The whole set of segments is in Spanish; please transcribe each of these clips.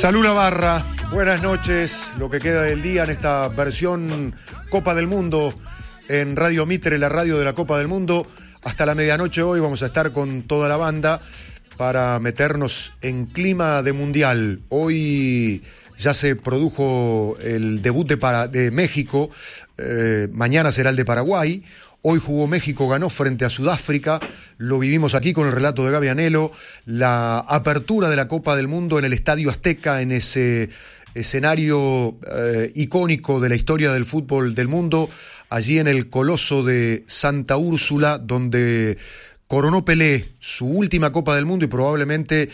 Salud Navarra, buenas noches. Lo que queda del día en esta versión Copa del Mundo en Radio Mitre, la radio de la Copa del Mundo. Hasta la medianoche hoy vamos a estar con toda la banda para meternos en clima de mundial. Hoy ya se produjo el debut de México, mañana será el de Paraguay. Hoy jugó México, ganó frente a Sudáfrica, lo vivimos aquí con el relato de Gaby Anelo, la apertura de la Copa del Mundo en el Estadio Azteca, en ese escenario icónico de la historia del fútbol del mundo, allí en el Coloso de Santa Úrsula, donde coronó Pelé su última Copa del Mundo y probablemente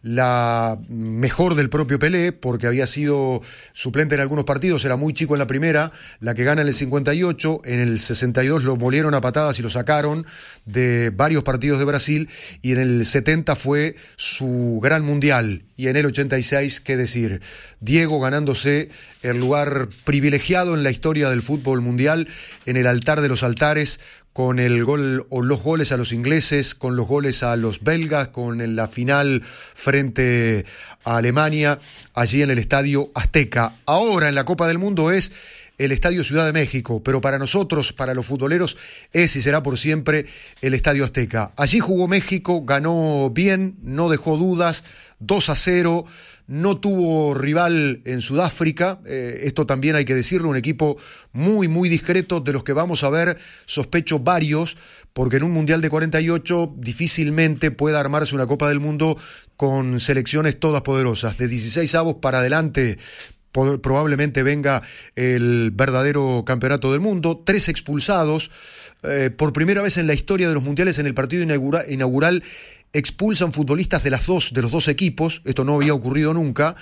la mejor del propio Pelé, porque había sido suplente en algunos partidos, era muy chico en la primera, la que gana en el 58, en el 62 lo molieron a patadas y lo sacaron de varios partidos de Brasil, y en el 70 fue su gran mundial, y en el 86, qué decir, Diego ganándose el lugar privilegiado en la historia del fútbol mundial, en el altar de los altares, con el gol o los goles a los ingleses, con los goles a los belgas, con la final frente a Alemania, allí en el Estadio Azteca. Ahora en la Copa del Mundo es el Estadio Ciudad de México, pero para nosotros, para los futboleros, es y será por siempre el Estadio Azteca. Allí jugó México, ganó bien, no dejó dudas, 2-0, no tuvo rival en Sudáfrica, esto también hay que decirlo, un equipo muy, muy discreto, de los que vamos a ver, sospecho varios, porque en un Mundial de 48 difícilmente pueda armarse una Copa del Mundo con selecciones todas poderosas, de 16avos para adelante. Probablemente venga el verdadero campeonato del mundo, 3 expulsados, por primera vez en la historia de los mundiales en el partido inaugural expulsan futbolistas de los dos equipos, esto no había ocurrido nunca,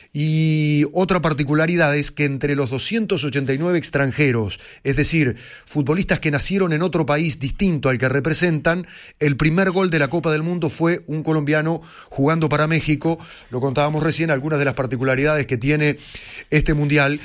y otra particularidad es que entre los 289 extranjeros, es decir, futbolistas que nacieron en otro país distinto al que representan, el primer gol de la Copa del Mundo fue un colombiano jugando para México, lo contábamos recién, algunas de las particularidades que tiene este mundial,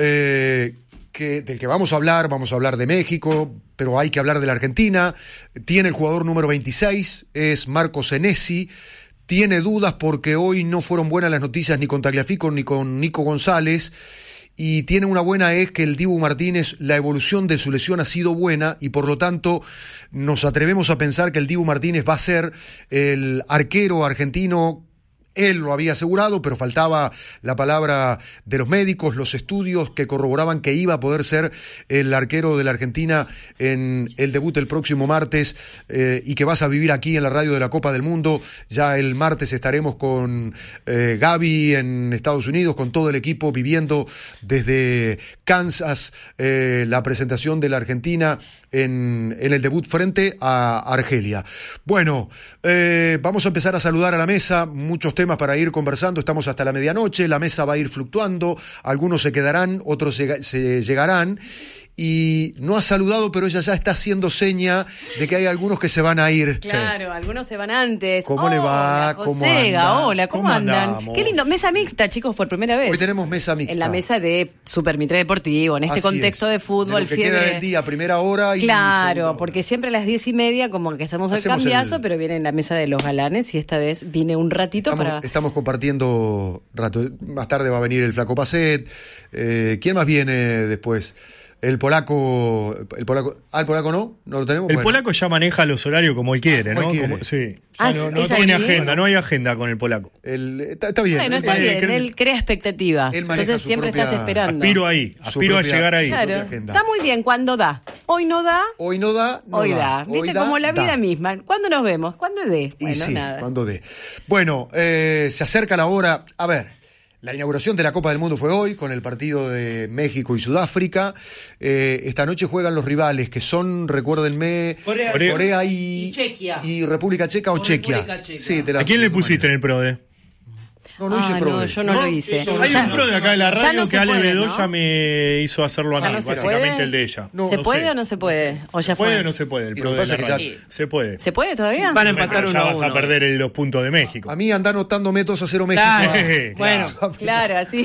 del que vamos a hablar de México, pero hay que hablar de la Argentina. Tiene el jugador número 26, es Marco Senesi. Tiene dudas porque hoy no fueron buenas las noticias ni con Tagliafico ni con Nico González. Y tiene una buena, es que el Dibu Martínez, la evolución de su lesión ha sido buena y por lo tanto nos atrevemos a pensar que el Dibu Martínez va a ser el arquero argentino. Él lo había asegurado, pero faltaba la palabra de los médicos, los estudios que corroboraban que iba a poder ser el arquero de la Argentina en el debut el próximo martes, y que vas a vivir aquí en la radio de la Copa del Mundo. Ya el martes estaremos con Gaby en Estados Unidos, con todo el equipo viviendo desde Kansas la presentación de la Argentina en el debut frente a Argelia. Bueno, vamos a empezar a saludar a la mesa, muchos temas para ir conversando, estamos hasta la medianoche, la mesa va a ir fluctuando, algunos se quedarán, otros se llegarán. Y no ha saludado, pero ella ya está haciendo seña de que hay algunos que se van a ir. Claro, sí. Algunos se van antes. ¿Cómo le va? ¿Cómo anda? Hola, ¿cómo andan? Andamos? Qué lindo. Mesa mixta, chicos, por primera vez. Hoy tenemos mesa mixta. En la mesa de Super Mitre Deportivo, en este Así contexto es. de fútbol. De lo que queda del día, primera hora y claro, segunda porque hora. siempre a las 10:30 como que hacemos el cambiazo, pero viene en la mesa de los galanes y esta vez vine un ratito Estamos compartiendo rato. Más tarde va a venir el Flaco Pacet. ¿Quién más viene después? El polaco, el polaco no lo tenemos. El polaco ya maneja los horarios como él quiere, ¿no? Sí. No tiene agenda, no hay agenda con el polaco. Está bien. Bueno, está bien, él crea expectativa. Entonces siempre estás esperando. Aspiro a llegar ahí. Claro. Está muy bien cuando da. Hoy no da. Hoy no da. Hoy da. Viste, como la vida misma. ¿Cuándo nos vemos? ¿Cuándo dé? Bueno, sí, nada. Cuando dé. Bueno, se acerca la hora. A ver. La inauguración de la Copa del Mundo fue hoy, con el partido de México y Sudáfrica. Esta noche juegan los rivales, que son, recuérdenme, Corea y Chequia. Y República Checa o Chequia. Sí, ¿A quién le pusiste en el PRODE? No hice PRODE. No, yo no lo hice. Hay un PRODE acá de la radio que Ale Bedoya me hizo hacerlo a mí, básicamente el de ella. ¿Se puede o no se puede? ¿O ya ¿Se puede o no se puede? El PRODE de la radio. Se puede. ¿Se puede todavía? Van a empatar uno ya a vas a uno. perder los puntos de México. A mí anda anotando métodos a 0 México. Claro. Bueno, claro, así.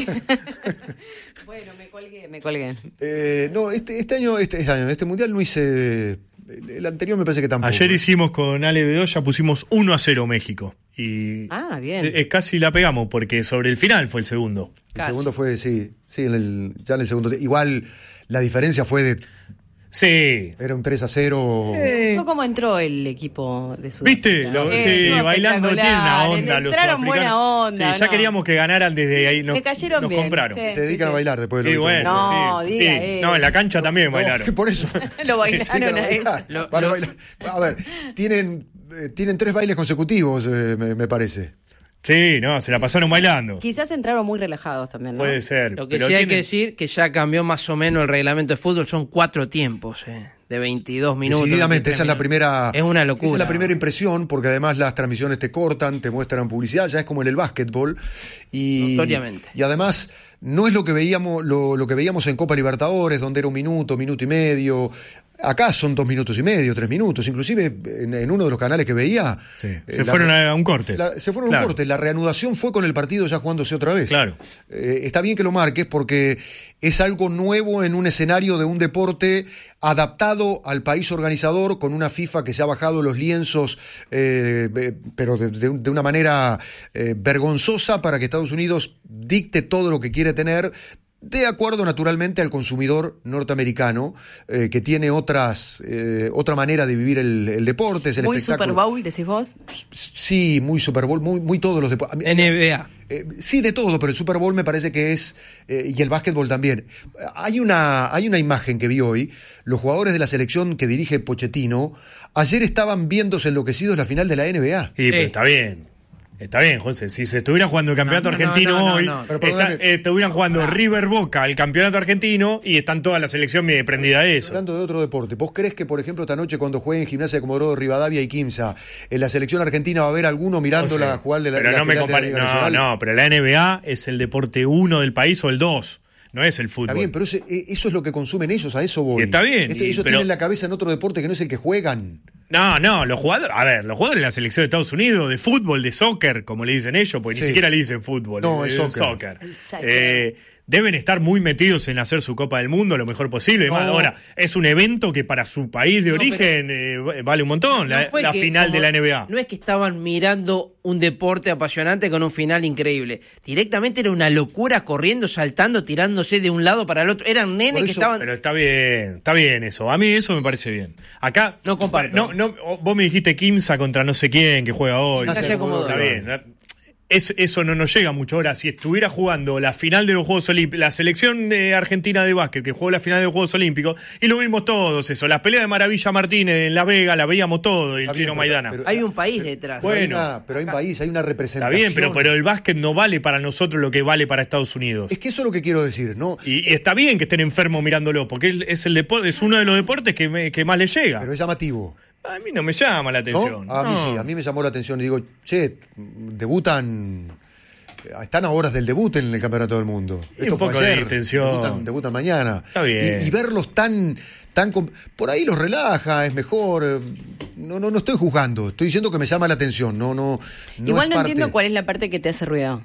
Bueno, me colgué. No, este mundial no hice. El anterior me parece que tampoco. Ayer hicimos con Ale Bedoya, pusimos 1-0 México. Y bien. Casi la pegamos, porque sobre el final fue el segundo. El segundo fue, sí, ya en el segundo. Igual la diferencia fue de... Sí. Era un 3-0. ¿Cómo entró el equipo de Sudáfrica? ¿Viste? Sí, bailando tiene una onda los sudafricanos. Buena onda. Sí, ya queríamos que ganaran desde ahí. Nos bien. Compraron. Se dedican a bailar después de lo bueno, no, sí. No, en la cancha también bailaron. Por eso. Lo bailaron a él. A ver, tienen 3 bailes consecutivos, me parece. Sí, no, se la pasaron bailando. Quizás entraron muy relajados también, ¿no? Puede ser. Lo que sí hay que decir que ya cambió más o menos el reglamento de fútbol, son 4 tiempos, de 22 minutos. Decididamente, esa es la primera... Es una locura. Esa es la primera impresión, porque además las transmisiones te cortan, te muestran publicidad, ya es como en el básquetbol. Notoriamente. Y además, no es lo que veíamos, lo que veíamos en Copa Libertadores, donde era 1 minuto, 1 minuto y medio... Acá son 2 minutos y medio, 3 minutos. Inclusive en uno de los canales que veía... Sí. Se fueron a un corte. Se fueron a un corte. La reanudación fue con el partido ya jugándose otra vez. Claro. Está bien que lo marques porque es algo nuevo en un escenario de un deporte adaptado al país organizador, con una FIFA que se ha bajado los lienzos, pero de una manera vergonzosa, para que Estados Unidos dicte todo lo que quiere tener, de acuerdo naturalmente al consumidor norteamericano, que tiene otra manera de vivir el deporte. Es el muy espectáculo. Super Bowl, decís vos. Sí, muy Super Bowl, muy todos los deportes. NBA. Sí, de todo, pero el Super Bowl me parece que es, y el básquetbol también. Hay una imagen que vi hoy. Los jugadores de la selección que dirige Pochettino ayer estaban viéndose enloquecidos la final de la NBA. Sí, pero está bien. Está bien, José. Si se estuviera jugando el campeonato argentino hoy, estuvieran jugando River Boca el campeonato argentino y están toda la selección prendida de eso. Hablando de otro deporte, ¿vos crees que, por ejemplo, esta noche cuando jueguen Gimnasia de Comodoro Rivadavia y Quimsa, en la selección argentina va a haber alguno mirándola jugar de la Pero la no me final de la compares. Liga Nacional? No, pero la NBA es el deporte 1 del país o el 2. No es el fútbol. Está bien, pero eso es lo que consumen ellos, a eso voy. Y está bien. Ellos tienen la cabeza en otro deporte que no es el que juegan. No, los jugadores de la selección de Estados Unidos, de fútbol, de soccer, como le dicen ellos, porque ni siquiera le dicen fútbol. No, es soccer. Deben estar muy metidos en hacer su Copa del Mundo lo mejor posible. No. Ahora, es un evento que para su país de origen vale un montón, la final de la NBA. No es que estaban mirando un deporte apasionante con un final increíble. Directamente era una locura, corriendo, saltando, tirándose de un lado para el otro. Eran nenes que estaban... Pero está bien eso. A mí eso me parece bien. Acá... No comparto. Vos me dijiste Quimsa contra no sé quién que juega hoy. Está bien. Eso no nos llega mucho. Ahora, si estuviera jugando la final de los Juegos Olímpicos, la selección argentina de básquet que jugó la final de los Juegos Olímpicos, y lo vimos todos eso, las peleas de Maravilla Martínez en Las Vegas, la veíamos todo, el Chino Maidana. Hay un país detrás. Bueno, pero hay un país, hay una representación. Está bien, pero el básquet no vale para nosotros lo que vale para Estados Unidos. Es que eso es lo que quiero decir, ¿no? Y está bien que estén enfermos mirándolo, porque es uno de los deportes que más le llega. Pero es llamativo. A mí no me llama la atención. ¿No? A mí sí, a mí me llamó la atención. Y digo, debutan, están a horas del debut en el Campeonato del Mundo. Esto un poco de distensión. Debutan mañana. Está bien. Y verlos tan por ahí los relaja, es mejor. No estoy juzgando, estoy diciendo que me llama la atención. Igual no entiendo cuál es la parte que te hace ruido.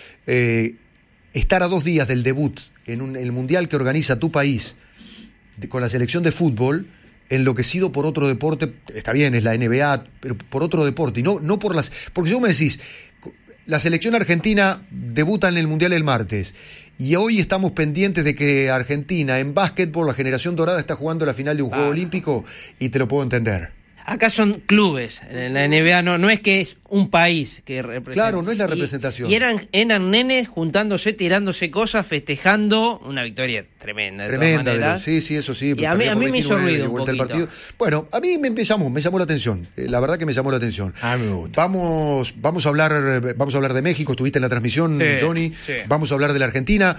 Estar a 2 días del debut en el Mundial que organiza tu país con la selección de fútbol, enloquecido por otro deporte. Está bien, es la NBA, pero por otro deporte, y no por las... Porque si vos me decís, la selección argentina debuta en el Mundial el martes, y hoy estamos pendientes de que Argentina en básquetbol, la generación dorada, está jugando la final de un Juego Olímpico, y te lo puedo entender. Acá son clubes, en la NBA no es que es un país que representa. Claro, no es la representación. Y eran nenes juntándose, tirándose cosas, festejando una victoria tremenda. Tremenda, sí, eso sí. Y a mí me hizo ruido un poquito. Bueno, a mí me llamó la atención. La verdad que me llamó la atención. A mí me gusta. Vamos a hablar de México. Estuviste en la transmisión, sí, Johnny. Sí. Vamos a hablar de la Argentina.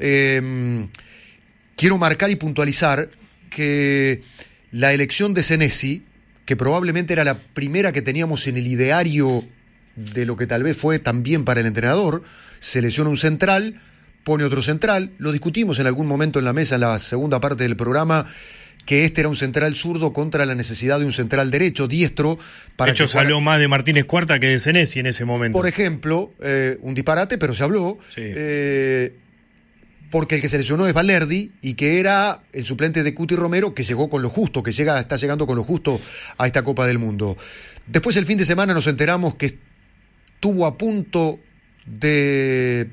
Quiero marcar y puntualizar que la elección de Senesi, que probablemente era la primera que teníamos en el ideario de lo que tal vez fue también para el entrenador, selecciona un central, pone otro central, lo discutimos en algún momento en la mesa en la segunda parte del programa, que este era un central zurdo contra la necesidad de un central derecho, diestro. De hecho, se habló más de Martínez Cuarta que de Senesi en ese momento. Por ejemplo, un disparate, pero se habló. Sí. Porque el que se lesionó es Valerdi, y que era el suplente de Cuti Romero, que llegó con lo justo, está llegando con lo justo a esta Copa del Mundo. Después, el fin de semana, nos enteramos que estuvo a punto de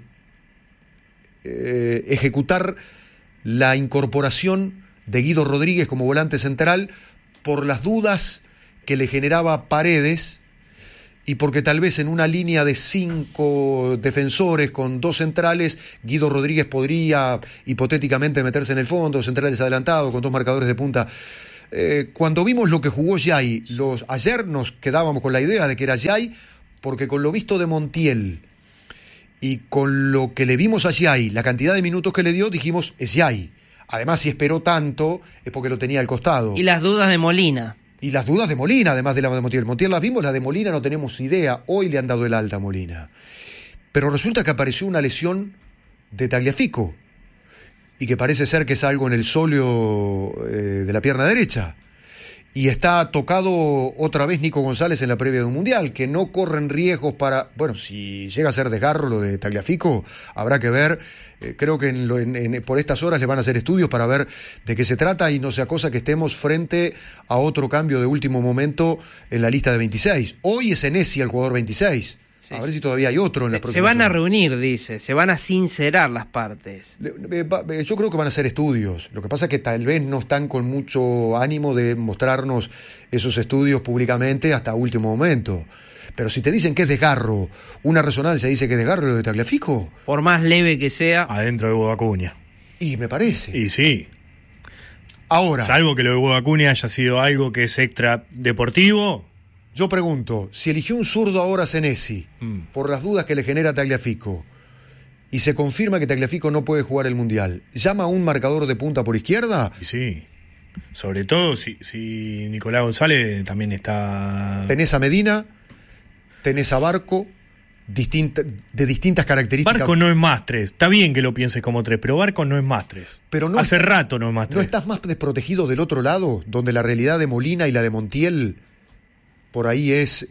ejecutar la incorporación de Guido Rodríguez como volante central por las dudas que le generaba Paredes y porque tal vez en una línea de 5 defensores con 2 centrales, Guido Rodríguez podría hipotéticamente meterse en el fondo, centrales adelantados, con 2 marcadores de punta. Cuando vimos lo que jugó Yay, ayer nos quedábamos con la idea de que era Yay, porque con lo visto de Montiel y con lo que le vimos a Yay, la cantidad de minutos que le dio, dijimos, es Yay. Además, si esperó tanto, es porque lo tenía al costado. Y las dudas de Molina. Y las dudas de Molina, además de la de Montiel. Montiel las vimos, la de Molina no tenemos idea. Hoy le han dado el alta a Molina. Pero resulta que apareció una lesión de Tagliafico. Y que parece ser que es algo en el sóleo de la pierna derecha. Y está tocado otra vez Nico González en la previa de un mundial, que no corren riesgos para... Bueno, si llega a ser desgarro lo de Tagliafico, habrá que ver. Creo que por estas horas le van a hacer estudios para ver de qué se trata y no sea cosa que estemos frente a otro cambio de último momento en la lista de 26. Hoy es Senesi el jugador 26. A ver si todavía hay otro en la próxima. Se van a reunir, dice, se van a sincerar las partes. Yo creo que van a hacer estudios. Lo que pasa es que tal vez no están con mucho ánimo de mostrarnos esos estudios públicamente hasta último momento. Pero si te dicen que es desgarro, una resonancia dice que es desgarro lo de Tagliafico. Por más leve que sea. Adentro de Hugo Acuña. Y me parece. Y sí. Ahora. Salvo que lo de Hugo Acuña haya sido algo que es extra deportivo. Yo pregunto, si eligió un zurdo ahora Senesi, por las dudas que le genera Tagliafico, y se confirma que Tagliafico no puede jugar el Mundial, ¿llama a un marcador de punta por izquierda? Y sí. Sobre todo si Nicolás González también está... Tenés a Medina, tenés a Barco, de distintas características. Barco no es más 3. Está bien que lo pienses como 3, pero Barco no es más 3. Pero no hace rato no es más 3. ¿No estás más desprotegido del otro lado, donde la realidad de Molina y la de Montiel por ahí es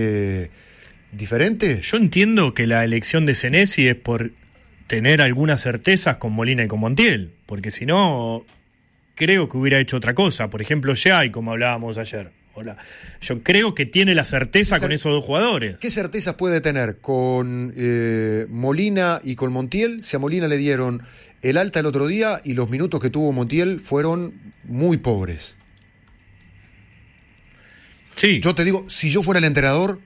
diferente? Yo entiendo que la elección de Senesi es por tener algunas certezas con Molina y con Montiel, porque si no, creo que hubiera hecho otra cosa. Por ejemplo, Yay, como hablábamos ayer. Yo creo que tiene la certeza con esos 2 jugadores. ¿Qué certezas puede tener con Molina y con Montiel? Si a Molina le dieron el alta el otro día y los minutos que tuvo Montiel fueron muy pobres. Sí. Yo te digo, si yo fuera el entrenador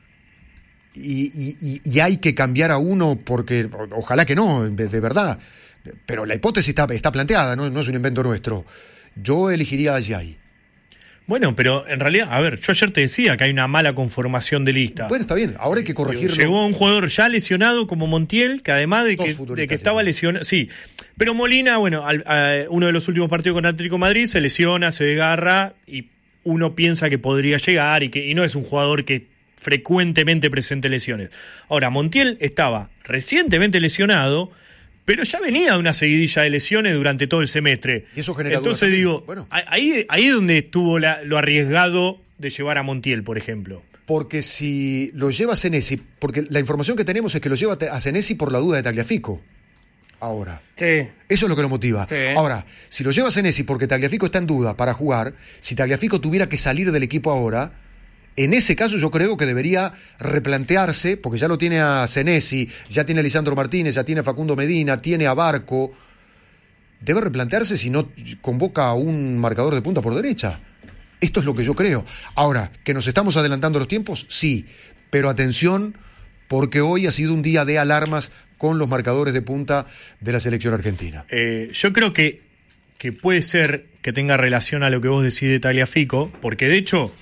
y hay que cambiar a uno, porque ojalá que no, de verdad, pero la hipótesis está planteada, no es un invento nuestro. Yo elegiría a Yay. Bueno, pero en realidad, a ver, yo ayer te decía que hay una mala conformación de lista. Bueno, está bien, ahora hay que corregirlo. Llegó un jugador ya lesionado como Montiel, que además de que estaba lesionado, sí. Pero Molina, bueno, uno de los últimos partidos con Atlético de Madrid se lesiona, se desgarra y uno piensa que podría llegar y no es un jugador que frecuentemente presente lesiones. Ahora, Montiel estaba recientemente lesionado, pero ya venía de una seguidilla de lesiones durante todo el semestre. Y eso genera Entonces digo, bueno, ahí es donde estuvo lo arriesgado de llevar a Montiel, por ejemplo. Porque si lo lleva a Senesi, porque la información que tenemos es que lo lleva a Senesi por la duda de Tagliafico. Ahora. Sí. Eso es lo que lo motiva. Sí. Ahora, si lo lleva a Senesi porque Tagliafico está en duda para jugar, si Tagliafico tuviera que salir del equipo ahora, en ese caso yo creo que debería replantearse, porque ya lo tiene a Senesi, ya tiene a Lisandro Martínez, ya tiene a Facundo Medina, tiene a Barco. Debe replantearse si no convoca a un marcador de punta por derecha. Esto es lo que yo creo. Ahora, ¿que nos estamos adelantando los tiempos? Sí, pero atención, porque hoy ha sido un día de alarmas con los marcadores de punta de la selección argentina. Yo creo que puede ser que tenga relación a lo que vos decís de Tagliafico, porque de hecho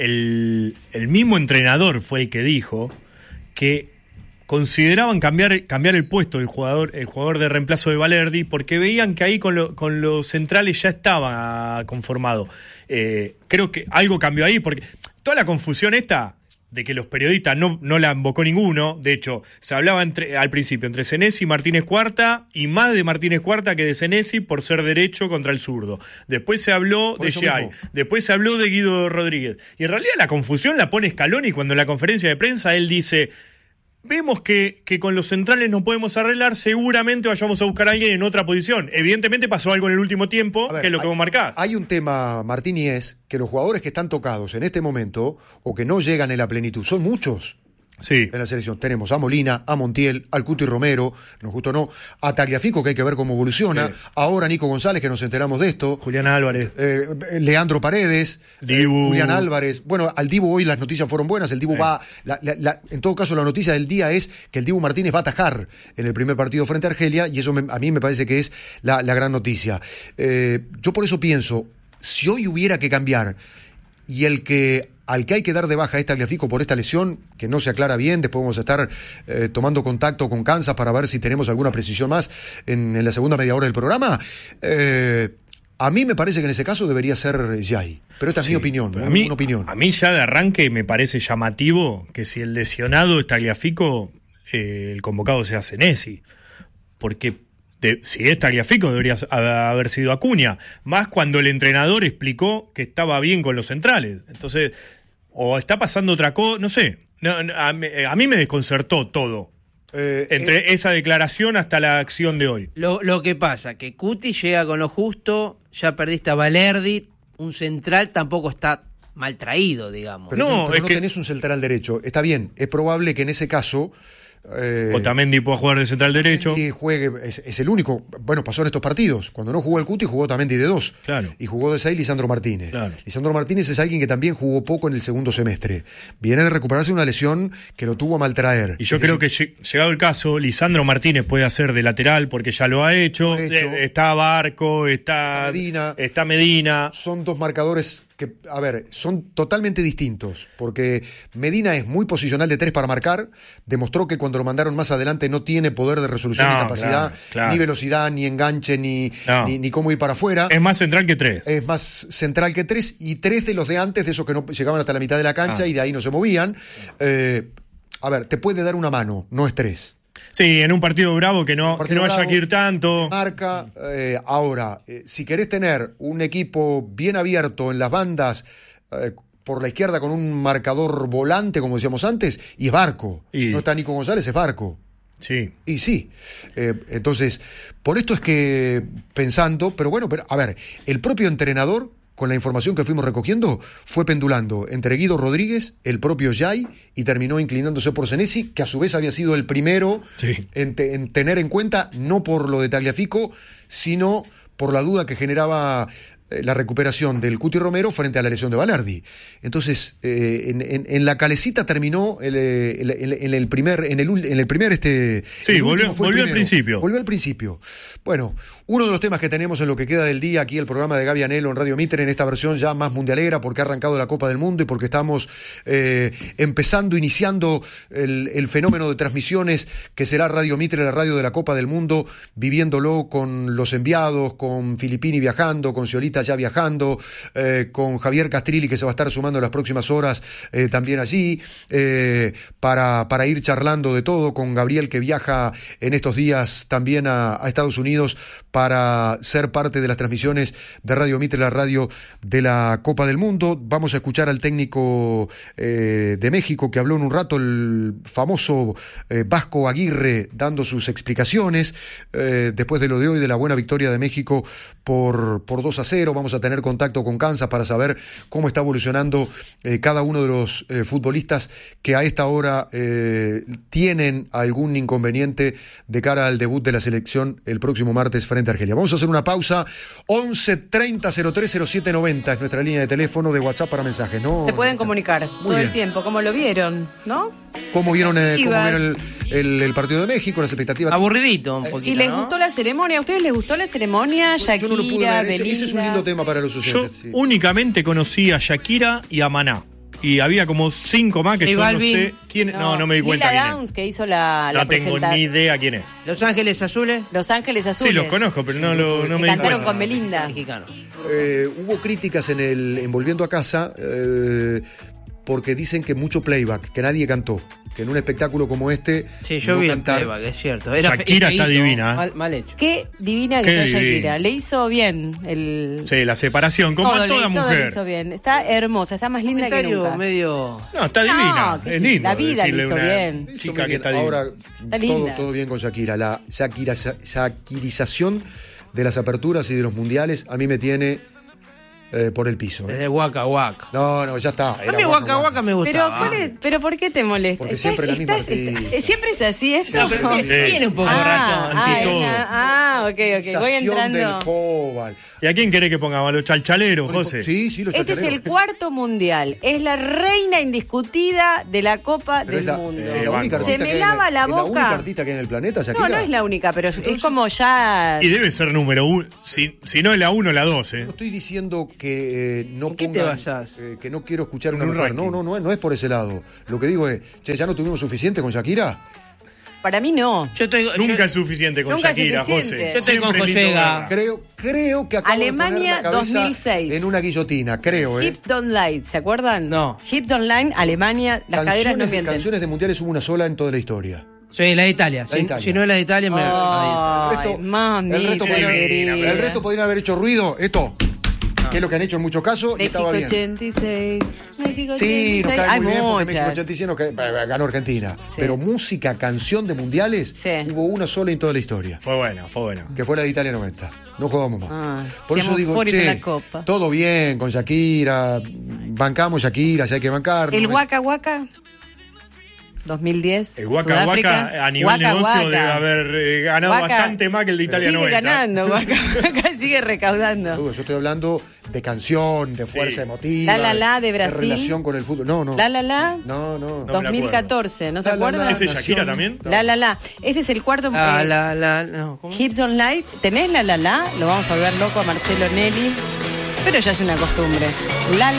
el mismo entrenador fue el que dijo que consideraban cambiar el puesto del jugador de reemplazo de Valerdi, porque veían que ahí con los centrales ya estaba conformado. Creo que algo cambió ahí, porque toda la confusión esta de que los periodistas no la invocó ninguno. De hecho, se hablaba al principio entre Senesi y Martínez Cuarta, y más de Martínez Cuarta que de Senesi por ser derecho contra el zurdo. Después se habló de Yay, después se habló de Guido Rodríguez. Y en realidad la confusión la pone Scaloni cuando en la conferencia de prensa él dice: vemos que con los centrales no podemos arreglar, seguramente vayamos a buscar a alguien en otra posición. Evidentemente pasó algo en el último tiempo, que es lo que vos marcás. Hay un tema, Martín, y es que los jugadores que están tocados en este momento, o que no llegan en la plenitud, son muchos. en la selección. Tenemos a Molina, a Montiel, al Cuti Romero, nos gustó o no, a Tagliafico, que hay que ver cómo evoluciona, ahora Nico González, que nos enteramos de esto, Julián Álvarez, Leandro Paredes, Dibu. Julián Álvarez. Bueno, al Dibu hoy las noticias fueron buenas, el Dibu va, en todo caso la noticia del día es que el Dibu Martínez va a atajar en el primer partido frente a Argelia, y eso a mí me parece que es la gran noticia. Yo por eso pienso, si hoy hubiera que cambiar, y al que hay que dar de baja es Tagliafico por esta lesión, que no se aclara bien, después vamos a estar tomando contacto con Kansas para ver si tenemos alguna precisión más en la segunda media hora del programa. A mí me parece que en ese caso debería ser Jai, pero esta es mi opinión, una opinión. A mí ya de arranque me parece llamativo que si el lesionado es Tagliafico, el convocado sea Senesi, porque si es Tagliafico debería haber sido Acuña, más cuando el entrenador explicó que estaba bien con los centrales. Entonces, o está pasando otra cosa, no sé. A mí me desconcertó todo. Entre esa declaración hasta la acción de hoy. Lo que pasa, que Cuti llega con lo justo, ya perdiste a Valerdi, un central tampoco está mal traído, digamos. Pero no tenés un central derecho. Está bien, es probable que en ese caso... Otamendi puede jugar de central derecho. Y juegue, es el único. Bueno, pasó en estos partidos. Cuando no jugó el Cuti, jugó Otamendi de 2. Claro. Y jugó de 6 Lisandro Martínez. Claro. Lisandro Martínez es alguien que también jugó poco en el segundo semestre. Viene de recuperarse una lesión que lo tuvo a maltraer. Y yo creo que, llegado el caso, Lisandro Martínez puede hacer de lateral porque ya lo ha hecho. Está Barco, está Medina. Son dos marcadores que, a ver, son totalmente distintos, porque Medina es muy posicional de 3 para marcar, demostró que cuando lo mandaron más adelante no tiene poder de resolución ni capacidad, ni velocidad, ni enganche, ni cómo ir para afuera. Es más central que 3. Es más central que 3, y 3 de los de antes, de esos que no llegaban hasta la mitad de la cancha y de ahí no se movían. A ver, te puede dar una mano, no es 3. Sí, en un partido bravo que no haya que ir tanto. Marca. Ahora, si querés tener un equipo bien abierto en las bandas, por la izquierda con un marcador volante, como decíamos antes, y es Barco. Si no está Nico González, es Barco. Sí. Y sí. Entonces, por esto es que pensando, pero a ver, el propio entrenador, con la información que fuimos recogiendo, fue pendulando entre Guido Rodríguez, el propio Jai, y terminó inclinándose por Senesi, que a su vez había sido el primero en tener en cuenta, no por lo de Tagliafico, sino por la duda que generaba la recuperación del Cuti Romero frente a la lesión de Valerdi. Entonces, en la calecita terminó en el primer Sí, volvió al principio. Volvió al principio. Bueno, uno de los temas que tenemos en lo que queda del día aquí, el programa de Gaby Anelo en Radio Mitre, en esta versión ya más mundialera, porque ha arrancado la Copa del Mundo y porque estamos iniciando el fenómeno de transmisiones que será Radio Mitre, la radio de la Copa del Mundo, viviéndolo con los enviados, con Filippini viajando, con Ciolita ya viajando, con Javier Castrilli, que se va a estar sumando en las próximas horas también allí, para ir charlando de todo, con Gabriel, que viaja en estos días también a Estados Unidos para ser parte de las transmisiones de Radio Mitre, la radio de la Copa del Mundo. Vamos a escuchar al técnico de México, que habló en un rato, el famoso Vasco Aguirre, dando sus explicaciones después de lo de hoy, de la buena victoria de México por 2-0. Vamos a tener contacto con Kansas para saber cómo está evolucionando cada uno de los futbolistas que a esta hora tienen algún inconveniente de cara al debut de la selección el próximo martes frente a Argelia. Vamos a hacer una pausa. 11-30-03-07-90 es nuestra línea de teléfono, de WhatsApp para mensajes, ¿no? Se pueden comunicar todo el tiempo, como lo vieron, ¿no? ¿Cómo vieron el partido de México, las expectativas? Aburridito un poquito, si les gustó la ceremonia, ¿a ustedes les gustó la ceremonia? Yo no lo pude ver. Ese es un lindo tema para los oyentes. Yo únicamente conocí a Shakira y a Maná. Y había como 5 más que yo no sé quién. No me di cuenta Lila quién Downs, que hizo la No tengo ni idea quién es. ¿Los Ángeles Azules? Los Ángeles Azules. Sí, los conozco, pero no me di cantaron cuenta. con Belinda. Mexicanos. Hubo críticas en Volviendo a Casa, porque dicen que mucho playback, que nadie cantó, que en un espectáculo como este sí, yo no vi cantar. el playback, es cierto. Shakira está divina. Mal hecho. Qué divina que está Shakira. Le hizo bien Sí, la separación, como a toda mujer. Todo le hizo bien. Está hermosa, está más linda que nunca. Medio... No, está divina. Es lindo. La vida le hizo una bien. Chica que está Ahora, divina. todo bien con Shakira. La shakirización de las aperturas y de los mundiales a mí me tiene por el piso. Desde Waka Waka. No, ya está. A mí Waka Waka me gustaba. Pero ¿por qué te molesta? Porque siempre la misma siempre es así esto. Tiene un poco razón. Ok. Voy entrando. Del Fóbal. ¿Y a quién querés que pongamos? ¿A los chalchaleros, José? Sí, los chalchaleros. Este es el cuarto mundial. Es la reina indiscutida de la Copa del Mundo. Se me lava la boca. ¿Es la única artista que hay en el planeta, Shakira? No es la única, pero es como ya... Y debe ser número 1. Si no es la 1, la 2. No estoy diciendo que no ¿Qué te basás? Que no quiero escuchar una un mujer. ranking. No es por ese lado. Lo que digo es, ¿ya no tuvimos suficiente con Shakira? Para mí no. Nunca es suficiente con Shakira, José. Yo estoy con Josega. Creo que acabo Alemania de poner la cabeza 2006. en una guillotina, creo. Hips Don't Lie, ¿se acuerdan? No. Hips Don't Lie, Alemania, las caderas no mienten. Canciones de mundiales hubo una sola en toda la historia. Sí, la de Italia. Si no es la de Italia, me... El resto podrían haber hecho ruido. Esto, que es lo que han hecho en muchos casos, y México estaba bien. 86. México 86. Sí, nos cae Hay muy bien porque muchas. México 86 ganó Argentina. Pero música, canción de mundiales, hubo una sola en toda la historia. Fue bueno. Que fue la de Italia 90. No jugamos más. Por eso seamos digo, fuera de la Copa. todo bien con Shakira, bancamos Shakira, si hay que bancar. El Waka Waka 2010. El Waka Waka a nivel negocio debe haber ganado bastante más que el de Italia 90. Sigue ganando, Waka Waka sigue recaudando. Yo estoy hablando de canción, de fuerza emotiva. La de Brasil. De relación con el fútbol. No. No. 2014, ¿no se acuerdan? ¿Ese es Shakira también? No. La. Este es el cuarto. No, Hips on Light. ¿Tenés la? Lo vamos a volver loco a Marcelo Nelly. Pero ya es una costumbre. La.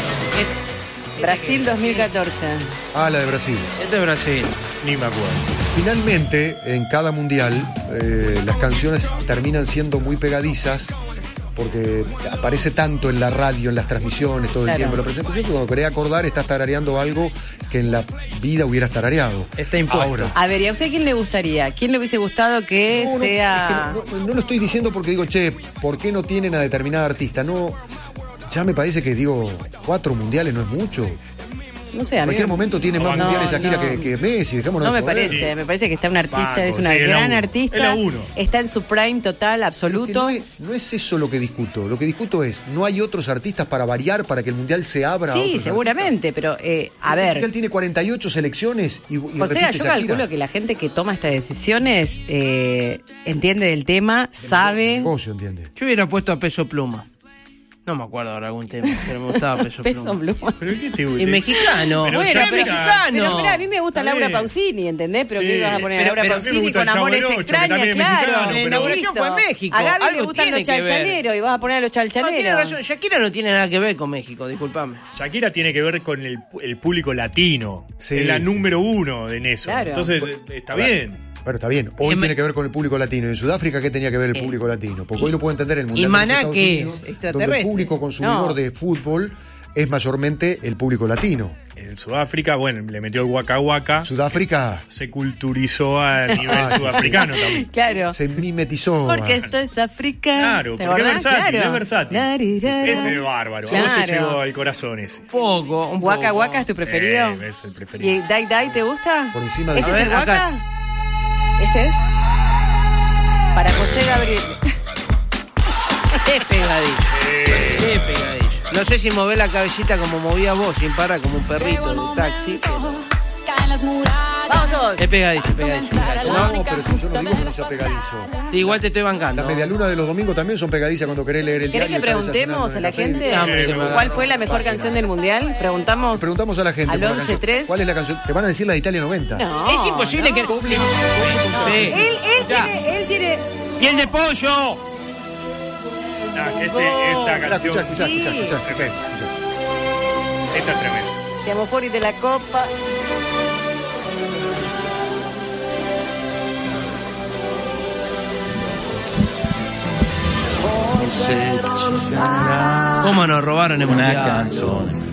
Brasil 2014. La de Brasil. Este es Brasil. Ni me acuerdo. Finalmente, en cada mundial, las canciones terminan siendo muy pegadizas porque aparece tanto en la radio, en las transmisiones, todo el tiempo. La presentación, que cuando querés acordar, estás tarareando algo que en la vida hubieras tarareado. Está impuesto. Ahora, A ver, ¿y a usted quién le gustaría? ¿Quién le hubiese gustado que sea...? Es que no lo estoy diciendo porque digo, ¿por qué no tienen a determinada artista? No, ya me parece que 4 mundiales no es mucho. No sé, en cualquier momento tiene más mundiales Shakira que Messi, dejémonos no de me joder. parece, me parece que está un artista, Banco, es una gran artista, es la uno. está en su prime total, absoluto. No es eso lo que discuto. Lo que discuto es, ¿no hay otros artistas para variar, para que el mundial se abra a Sí, otros seguramente, artistas? pero a ver. El mundial tiene 48 selecciones y O sea, repite yo Shakira. calculo que la gente que toma estas decisiones entiende del tema, sabe. Negocio, entiende. Yo hubiera puesto a Peso Pluma. No me acuerdo ahora algún tema, pero me gustaba Peso Pluma. ¿Pero qué te gusta? Y mexicano. Pero Bueno, ya, pero mexicano. mira, a mí me gusta Está Laura bien. Pausini, ¿entendés? Pero Sí, ¿qué ibas a poner a pero Laura a mí me Pausini gusta con el Chavo Amores del Ocho, que Extrañas? también es Claro. mexicano, La pero- inauguración fue en México. A Gaby le Algo gustan tiene los que ver. chalchaleros y vas a poner a los No, tiene chalchaleros. razón. Shakira no tiene nada que ver con México, discúlpame. Shakira tiene que ver con el público latino. Sí, es la sí, número 1 en eso. Claro. Entonces, está bien. Pero está bien, hoy tiene que ver con el público latino. ¿En Sudáfrica qué tenía que ver el público latino? Porque hoy lo puedo entender en el mundial. y de los Maná, Estados ¿qué es? Unidos, Extraterrestre. donde el público consumidor No. de fútbol es mayormente el público latino. En Sudáfrica, bueno, le metió el Waka Waka. Sudáfrica Se culturizó a nivel sí, sudafricano también. Claro. se mimetizó. Porque esto es África. Claro, ¿Te porque es acordás? versátil, Claro. es versátil. Larirara. Ese es bárbaro. Claro. A vos se llegó al corazón ese. Poco, un poco. Waka Waka es tu preferido. Es el preferido. ¿Y Dai Dai te gusta? Por encima de... ¿Este A es ver, el acá. Waka? ¿Este es? Para José Gabriel. Es pegadillo. Es pegadillo. No sé si mover la cabecita como movía vos, sin parar, como un perrito de taxi. Pero... Vamos todos. Es pegadillo, es pegadillo. No, pero si yo no digo que no sea pegadizo. Sí, igual te estoy bancando. Las medialunas de los domingos también son pegadizas cuando querés leer el ¿Querés diario. que y estás preguntemos desayunando a en la el café. gente Hambre que me da. cuál fue la mejor canción del mundial? Preguntamos. Preguntamos a la gente. Al por la canción. 11-3. ¿Cuál es la canción? Te van a decir la de Italia 90. No, Es imposible no. que... Doble- Sí. doble- Sí. Él tiene. ¡Piel de pollo! Esta Escuchá, canción. escuchá, Sí. escuchá. Esta es tremenda. Siamo fuori de la copa. ¿Cómo nos robaron el Una mundial? canzone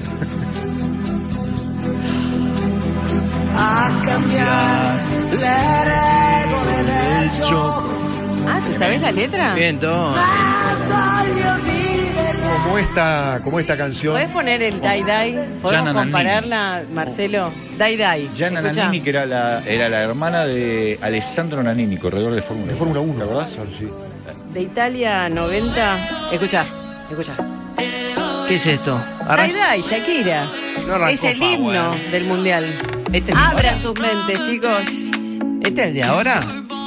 a cambiar le regole del gioco. Ah, ¿tú sabes la letra? Bien, todo. Como esta canción. ¿Podés poner el Dai Dai? ¿Podemos Gianna compararla, Marcelo? Dai Dai. Gianna Escuchá. Nannini, que era la hermana de Alessandro Nannini, corredor de Fórmula 1. De Fórmula 1. ¿Te acordás? Claro, sí. De Italia 90. Escuchá, escuchá. ¿Qué es esto? Tie-dye, Shakira. No es el himno del mundial. Abran sus mentes, chicos. ¿Este es el de ahora?